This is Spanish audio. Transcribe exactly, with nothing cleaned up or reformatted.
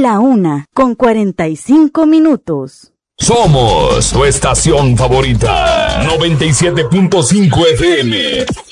La una, con cuarenta y cinco minutos. Somos tu estación favorita. noventa y siete punto cinco F M.